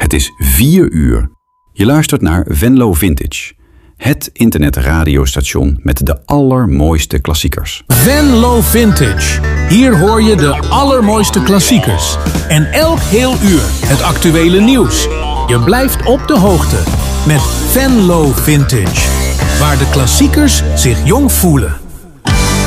Het is 4 uur. Je luistert naar Venlo Vintage. Het internetradiostation met de allermooiste klassiekers. Venlo Vintage. Hier hoor je de allermooiste klassiekers. En elk heel uur het actuele nieuws. Je blijft op de hoogte met Venlo Vintage. Waar de klassiekers zich jong voelen.